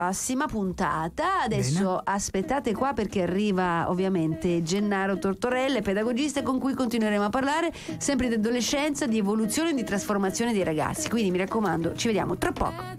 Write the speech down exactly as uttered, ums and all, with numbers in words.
prossima puntata. Adesso Bene. aspettate qua perché arriva ovviamente Gennaro Tortorelle, pedagogista, con cui continueremo a parlare sempre di adolescenza, di evoluzione e di trasformazione dei ragazzi. Quindi mi raccomando, ci vediamo tra poco.